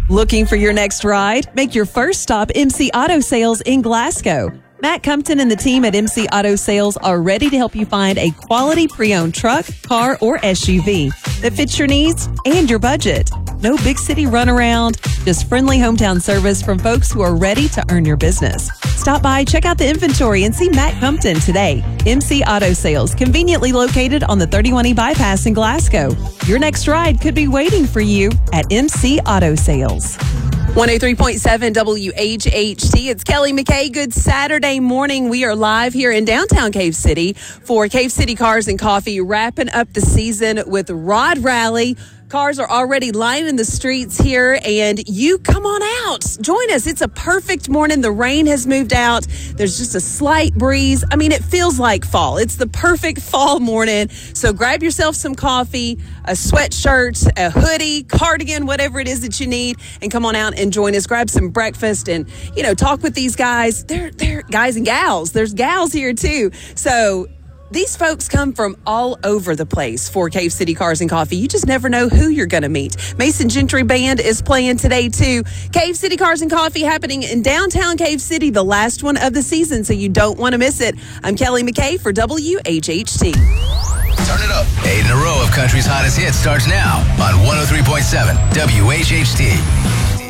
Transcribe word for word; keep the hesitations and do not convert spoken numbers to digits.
Looking for your next ride? Make your first stop M C Auto Sales in Glasgow. Matt Compton and the team at M C Auto Sales are ready to help you find a quality pre-owned truck, car, or S U V that fits your needs and your budget. No big city runaround, just friendly hometown service from folks who are ready to earn your business. Stop by, check out the inventory, and see Matt Compton today. M C Auto Sales, conveniently located on the thirty-one E bypass in Glasgow. Your next ride could be waiting for you at M C Auto Sales. one oh three point seven W H H T. It's Kelly McKay. Good Saturday morning. We are live here in downtown Cave City for Cave City Cars and Coffee, wrapping up the season with Rod Rally. Cars are already lining the streets here, and you come on out. Join us. It's a perfect morning. The rain has moved out. There's just a slight breeze. I mean, it feels like fall. It's the perfect fall morning. So grab yourself some coffee, a sweatshirt, a hoodie, cardigan, whatever it is that you need, and come on out and join us. Grab some breakfast and, you know, talk with these guys. They're, they're guys and gals. There's gals here, too. So these folks come from all over the place for Cave City Cars and Coffee. You just never know who you're going to meet. Mason Gentry Band is playing today, too. Cave City Cars and Coffee happening in downtown Cave City, the last one of the season, so you don't want to miss it. I'm Kelly McKay for W H H T. Turn it up. Eight in a row of country's hottest hits starts now on one oh three point seven W H H T.